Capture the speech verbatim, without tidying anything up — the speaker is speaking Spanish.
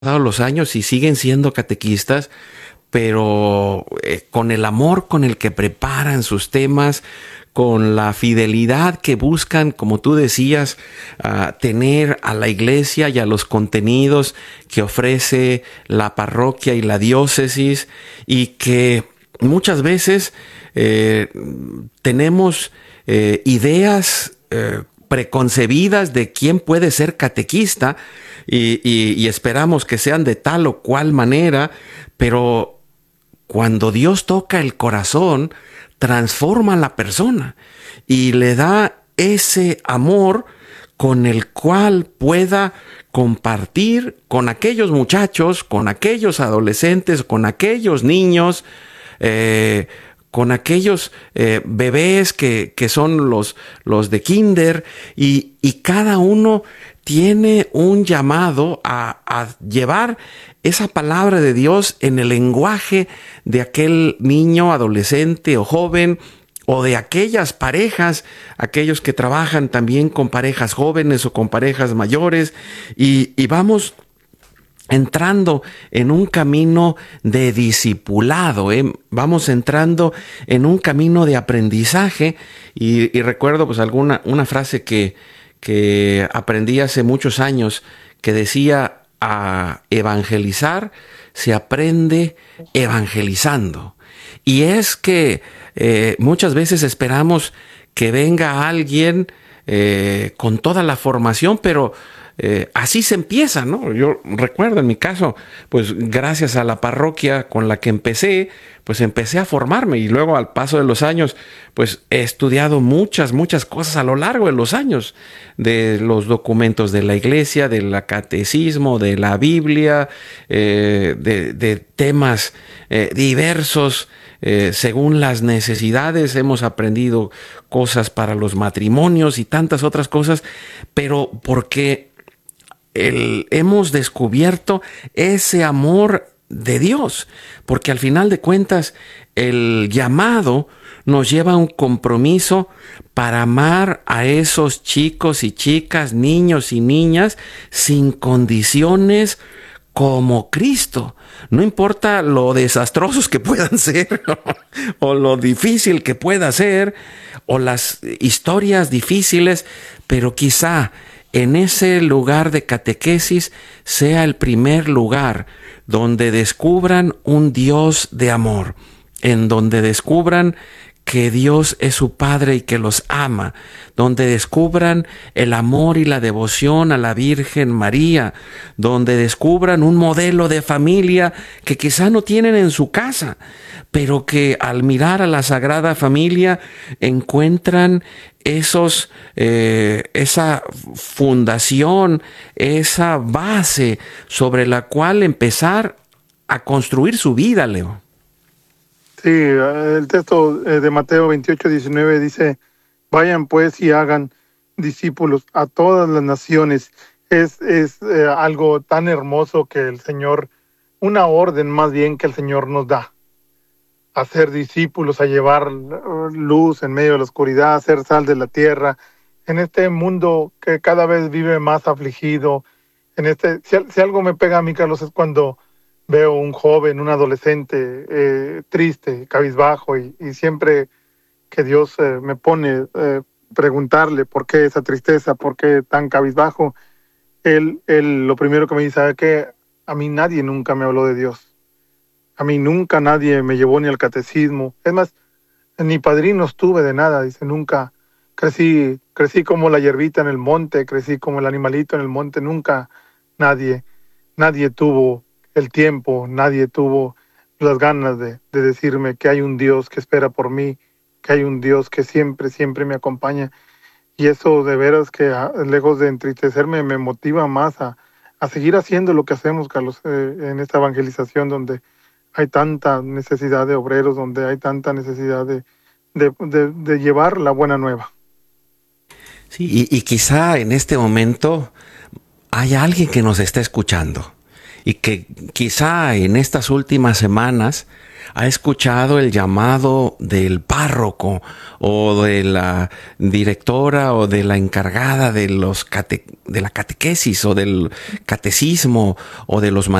pasado los años y siguen siendo catequistas, pero eh, con el amor con el que preparan sus temas, con la fidelidad que buscan, como tú decías, uh, tener a la iglesia y a los contenidos que ofrece la parroquia y la diócesis, y que muchas veces eh, tenemos eh, ideas eh, preconcebidas de quién puede ser catequista y, y, y esperamos que sean de tal o cual manera, pero cuando Dios toca el corazón, transforma a la persona y le da ese amor con el cual pueda compartir con aquellos muchachos, con aquellos adolescentes, con aquellos niños, eh, con aquellos eh, bebés que, que son los, los de kinder, y, y cada uno tiene un llamado a, a llevar esa palabra de Dios en el lenguaje de aquel niño, adolescente o joven, o de aquellas parejas, aquellos que trabajan también con parejas jóvenes o con parejas mayores, y, y vamos entrando en un camino de discipulado, ¿eh? Vamos entrando en un camino de aprendizaje, y, y recuerdo pues alguna una frase que, que aprendí hace muchos años, que decía: a evangelizar se aprende evangelizando. Y es que eh, muchas veces esperamos que venga alguien eh, con toda la formación, pero Eh, así se empieza, ¿no? Yo recuerdo en mi caso, pues gracias a la parroquia con la que empecé, pues empecé a formarme, y luego al paso de los años, pues he estudiado muchas, muchas cosas a lo largo de los años, de los documentos de la iglesia, del catecismo, de la Biblia, eh, de, de temas eh, diversos. Eh, según las necesidades hemos aprendido cosas para los matrimonios y tantas otras cosas, pero porque El, hemos descubierto ese amor de Dios, porque al final de cuentas el llamado nos lleva a un compromiso para amar a esos chicos y chicas, niños y niñas, sin condiciones, como Cristo. No importa lo desastrosos que puedan ser o lo difícil que pueda ser, o las historias difíciles, pero quizá en ese lugar de catequesis sea el primer lugar donde descubran un Dios de amor, en donde descubran que Dios es su Padre y que los ama, donde descubran el amor y la devoción a la Virgen María, donde descubran un modelo de familia que quizá no tienen en su casa, pero que al mirar a la Sagrada Familia encuentran esos, eh, esa fundación, esa base sobre la cual empezar a construir su vida, Leo. Sí, el texto de Mateo veintiocho, diecinueve dice: vayan pues y hagan discípulos a todas las naciones. Es, es eh, algo tan hermoso que el Señor, una orden más bien que el Señor nos da. A ser discípulos, a llevar luz en medio de la oscuridad, a ser sal de la tierra, en este mundo que cada vez vive más afligido. En este, si, si algo me pega a mí, Carlos, es cuando veo un joven, un adolescente eh, triste, cabizbajo, y, y siempre que Dios eh, me pone eh, preguntarle por qué esa tristeza, por qué tan cabizbajo, él, él lo primero que me dice es que a mí nadie nunca me habló de Dios. A mí nunca nadie me llevó ni al catecismo. Es más, ni padrinos tuve de nada. Dice, nunca crecí, crecí como la hierbita en el monte, crecí como el animalito en el monte. Nunca nadie, nadie tuvo el tiempo, nadie tuvo las ganas de, de decirme que hay un Dios que espera por mí, que hay un Dios que siempre, siempre me acompaña. Y eso de veras que, lejos de entristecerme, me motiva más a, a seguir haciendo lo que hacemos, Carlos, eh, en esta evangelización donde hay tanta necesidad de obreros, donde hay tanta necesidad de, de, de, de llevar la buena nueva. Sí, y, y quizá en este momento hay alguien que nos está escuchando y que quizá en estas últimas semanas ha escuchado el llamado del párroco o de la directora o de la encargada de los cate- de la catequesis o del catecismo o de los